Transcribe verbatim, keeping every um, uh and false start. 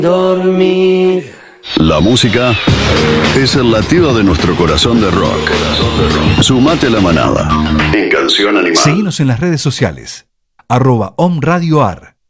Dormir. La música es el latido de nuestro corazón de rock. Sumate a la manada en Canción Animal. Seguinos en las redes sociales, arroba Om Radio Ar.